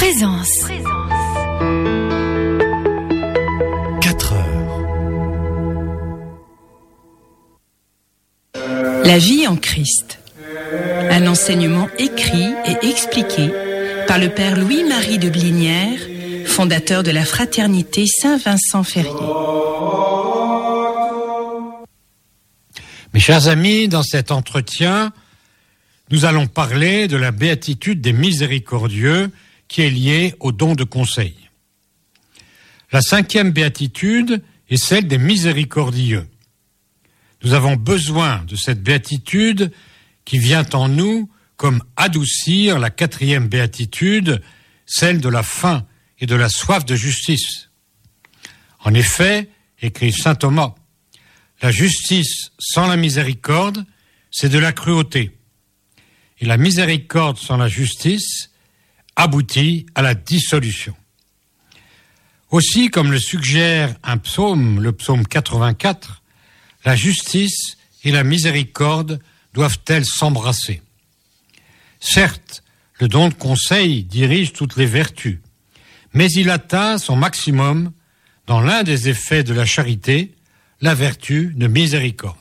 Présence. 4 heures. La vie en Christ. Un enseignement écrit et expliqué par le père Louis-Marie de Blinière, fondateur de la fraternité Saint-Vincent-Ferrier. Mes chers amis, dans cet entretien, nous allons parler de la béatitude des miséricordieux qui est liée au don de conseil. La 5e béatitude est celle des miséricordieux. Nous avons besoin de cette béatitude qui vient en nous comme adoucir la 4e béatitude, celle de la faim et de la soif de justice. En effet, écrit saint Thomas, la justice sans la miséricorde, c'est de la cruauté. Et la miséricorde sans la justice aboutit à la dissolution. Aussi, comme le suggère un psaume, le psaume 84, la justice et la miséricorde doivent-elles s'embrasser. Certes, le don de conseil dirige toutes les vertus, mais il atteint son maximum dans l'un des effets de la charité, la vertu de miséricorde.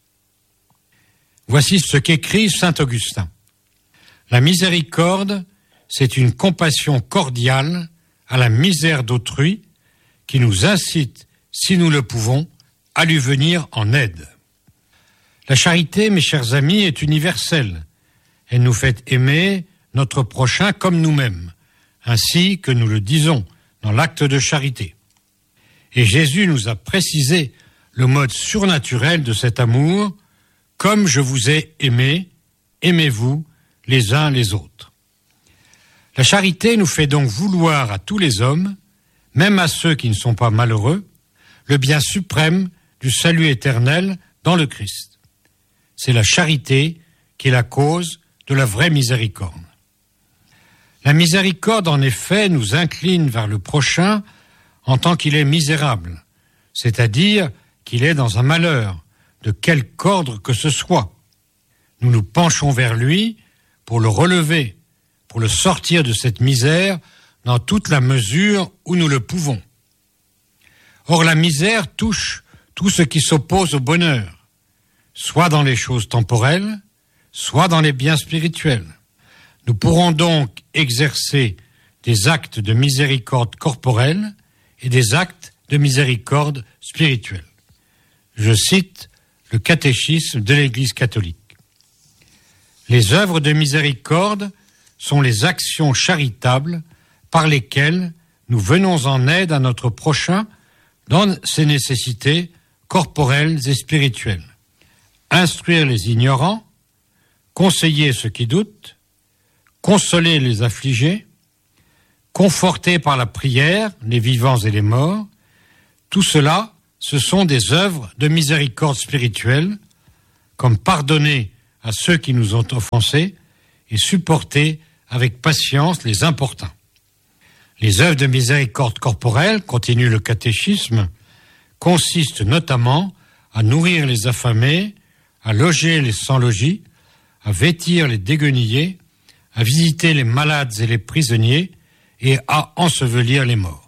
Voici ce qu'écrit saint Augustin. La miséricorde, c'est une compassion cordiale à la misère d'autrui qui nous incite, si nous le pouvons, à lui venir en aide. La charité, mes chers amis, est universelle. Elle nous fait aimer notre prochain comme nous-mêmes, ainsi que nous le disons dans l'acte de charité. Et Jésus nous a précisé le mode surnaturel de cet amour, comme je vous ai aimé, aimez-vous les uns les autres. La charité nous fait donc vouloir à tous les hommes, même à ceux qui ne sont pas malheureux, le bien suprême du salut éternel dans le Christ. C'est la charité qui est la cause de la vraie miséricorde. La miséricorde, en effet, nous incline vers le prochain en tant qu'il est misérable, c'est-à-dire qu'il est dans un malheur, de quelque ordre que ce soit. Nous nous penchons vers lui pour le relever, pour le sortir de cette misère dans toute la mesure où nous le pouvons. Or, la misère touche tout ce qui s'oppose au bonheur, soit dans les choses temporelles, soit dans les biens spirituels. Nous pourrons donc exercer des actes de miséricorde corporelle et des actes de miséricorde spirituelle. Je cite le catéchisme de l'Église catholique. Les œuvres de miséricorde sont les actions charitables par lesquelles nous venons en aide à notre prochain dans ses nécessités corporelles et spirituelles. Instruire les ignorants, conseiller ceux qui doutent, consoler les affligés, conforter par la prière les vivants et les morts, tout cela, ce sont des œuvres de miséricorde spirituelle, comme pardonner à ceux qui nous ont offensés et supporter avec patience les importuns. Les œuvres de miséricorde corporelle, continue le catéchisme, consistent notamment à nourrir les affamés, à loger les sans-logis, à vêtir les déguenillés, à visiter les malades et les prisonniers et à ensevelir les morts.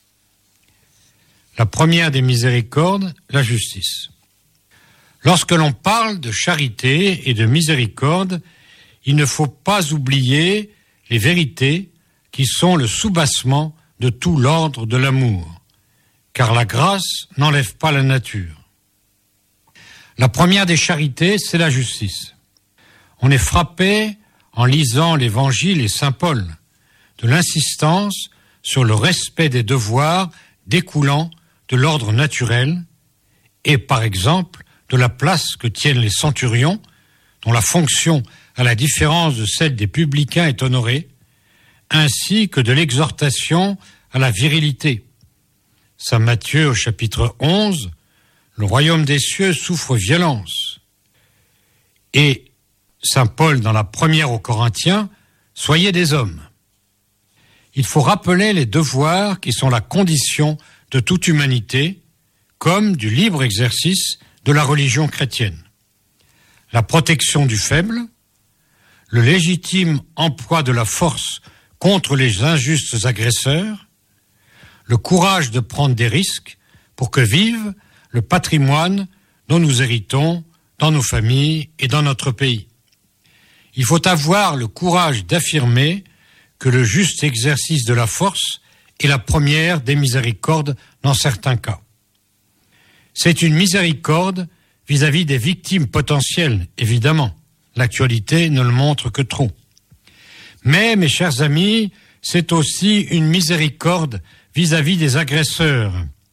La première des miséricordes, la justice. Lorsque l'on parle de charité et de miséricorde, il ne faut pas oublier les vérités qui sont le soubassement de tout l'ordre de l'amour, car la grâce n'enlève pas la nature. La première des charités, c'est la justice. On est frappé, en lisant l'Évangile et saint Paul, de l'insistance sur le respect des devoirs découlant de l'ordre naturel et, par exemple, de la place que tiennent les centurions, dont la fonction, à la différence de celle des publicains, est honorée, ainsi que de l'exhortation à la virilité. Saint Matthieu, au chapitre 11, le royaume des cieux souffre violence. Et saint Paul, dans la première aux Corinthiens, soyez des hommes. Il faut rappeler les devoirs qui sont la condition de toute humanité, comme du libre exercice de la religion chrétienne. La protection du faible, le légitime emploi de la force contre les injustes agresseurs, le courage de prendre des risques pour que vive le patrimoine dont nous héritons dans nos familles et dans notre pays. Il faut avoir le courage d'affirmer que le juste exercice de la force est la première des miséricordes dans certains cas. C'est une miséricorde vis-à-vis des victimes potentielles, évidemment. L'actualité ne le montre que trop. Mais, mes chers amis, c'est aussi une miséricorde vis-à-vis des agresseurs.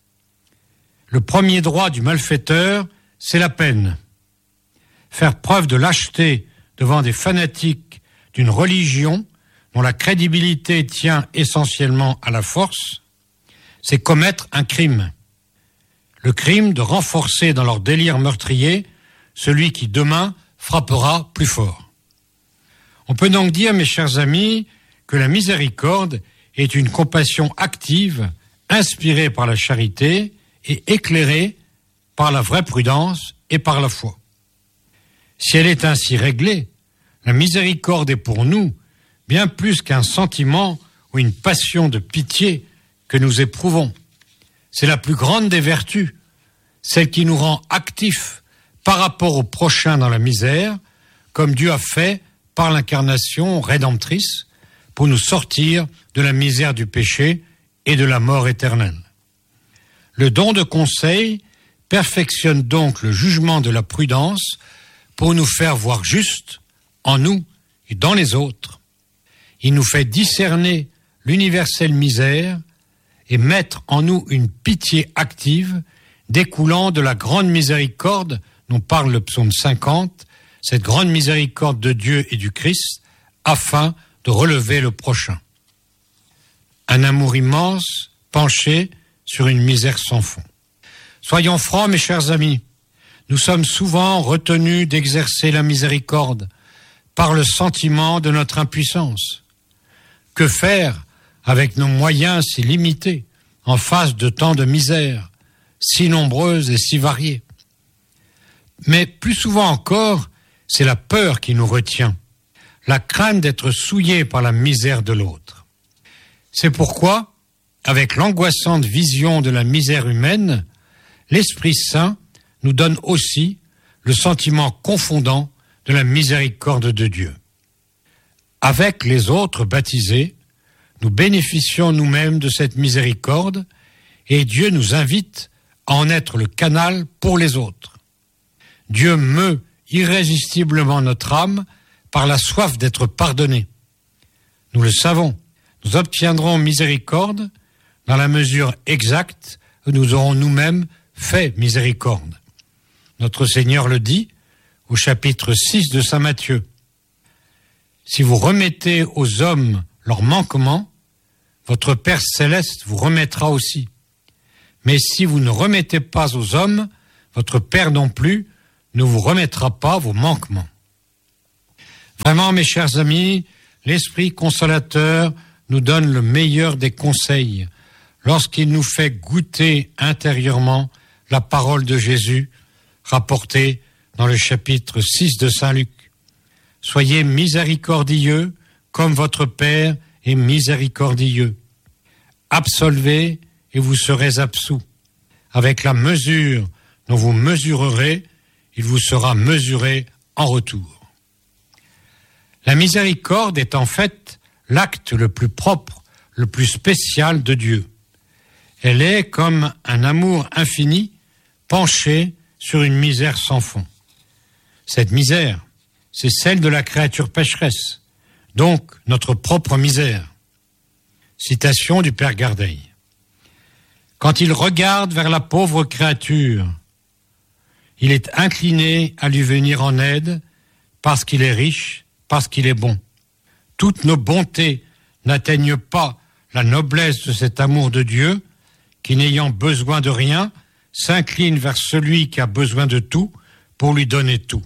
Le premier droit du malfaiteur, c'est la peine. Faire preuve de lâcheté devant des fanatiques d'une religion dont la crédibilité tient essentiellement à la force, c'est commettre un crime. Le crime de renforcer dans leur délire meurtrier celui qui demain frappera plus fort. On peut donc dire, mes chers amis, que la miséricorde est une compassion active, inspirée par la charité et éclairée par la vraie prudence et par la foi. Si elle est ainsi réglée, la miséricorde est pour nous bien plus qu'un sentiment ou une passion de pitié que nous éprouvons. C'est la plus grande des vertus, celle qui nous rend actifs par rapport au prochain dans la misère, comme Dieu a fait par l'incarnation rédemptrice pour nous sortir de la misère du péché et de la mort éternelle. Le don de conseil perfectionne donc le jugement de la prudence pour nous faire voir juste en nous et dans les autres. Il nous fait discerner l'universelle misère et mettre en nous une pitié active découlant de la grande miséricorde dont parle le psaume 50, cette grande miséricorde de Dieu et du Christ, afin de relever le prochain. Un amour immense penché sur une misère sans fond. Soyons francs, mes chers amis, nous sommes souvent retenus d'exercer la miséricorde par le sentiment de notre impuissance. Que faire avec nos moyens si limités en face de tant de misères, si nombreuses et si variées? Mais plus souvent encore, c'est la peur qui nous retient, la crainte d'être souillés par la misère de l'autre. C'est pourquoi, avec l'angoissante vision de la misère humaine, l'Esprit Saint nous donne aussi le sentiment confondant de la miséricorde de Dieu. Avec les autres baptisés, nous bénéficions nous-mêmes de cette miséricorde et Dieu nous invite à en être le canal pour les autres. Dieu meut irrésistiblement notre âme par la soif d'être pardonné. Nous le savons, nous obtiendrons miséricorde dans la mesure exacte où nous aurons nous-mêmes fait miséricorde. Notre Seigneur le dit au chapitre 6 de saint Matthieu. Si vous remettez aux hommes leurs manquements, votre Père céleste vous remettra aussi. Mais si vous ne remettez pas aux hommes, votre Père non plus ne vous remettra pas vos manquements. Vraiment, mes chers amis, l'Esprit consolateur nous donne le meilleur des conseils lorsqu'il nous fait goûter intérieurement la parole de Jésus rapportée dans le chapitre 6 de saint Luc. Soyez miséricordieux comme votre Père est miséricordieux. Absolvez et vous serez absous. Avec la mesure dont vous mesurerez, il vous sera mesuré en retour. La miséricorde est en fait l'acte le plus propre, le plus spécial de Dieu. Elle est comme un amour infini penché sur une misère sans fond. Cette misère, c'est celle de la créature pécheresse, donc notre propre misère. Citation du Père Gardeil. Quand il regarde vers la pauvre créature, il est incliné à lui venir en aide parce qu'il est riche, parce qu'il est bon. Toutes nos bontés n'atteignent pas la noblesse de cet amour de Dieu qui, n'ayant besoin de rien, s'incline vers celui qui a besoin de tout pour lui donner tout.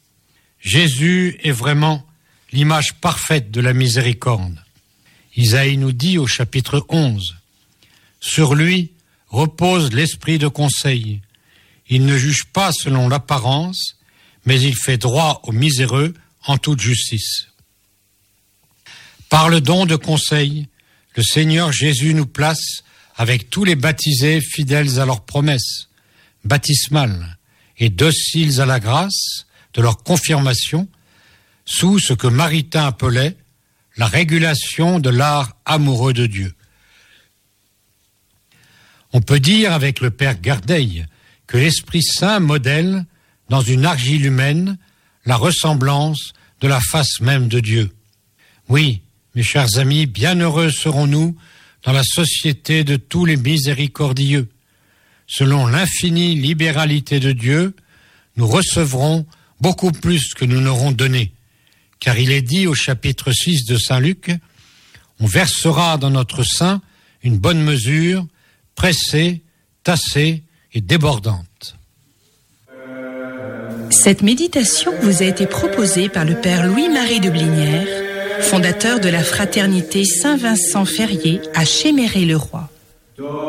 Jésus est vraiment l'image parfaite de la miséricorde. Isaïe nous dit au chapitre 11, « Sur lui repose l'esprit de conseil. Il ne juge pas selon l'apparence, mais il fait droit aux miséreux en toute justice. » Par le don de conseil, le Seigneur Jésus nous place avec tous les baptisés fidèles à leurs promesses baptismales et dociles à la grâce de leur confirmation sous ce que Maritain appelait la régulation de l'art amoureux de Dieu. On peut dire avec le Père Gardeil que l'Esprit Saint modèle dans une argile humaine la ressemblance de la face même de Dieu. Oui, mes chers amis, bienheureux serons-nous dans la société de tous les miséricordieux. Selon l'infinie libéralité de Dieu, nous recevrons beaucoup plus que nous n'aurons donné. Car il est dit au chapitre 6 de Saint Luc, « On versera dans notre sein une bonne mesure, pressée, tassée et débordante. » Cette méditation vous a été proposée par le Père Louis-Marie de Blinière, fondateur de la Fraternité Saint-Vincent-Ferrier à Chéméré-le-Roi.